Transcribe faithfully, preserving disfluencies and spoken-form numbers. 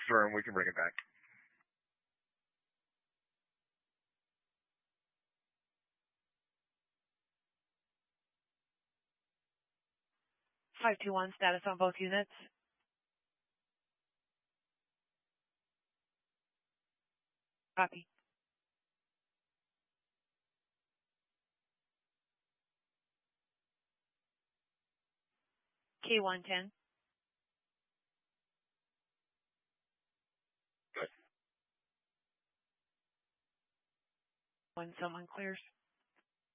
confirm, we can bring it back. five two one, status on both units. Copy. K one ten. When someone clears.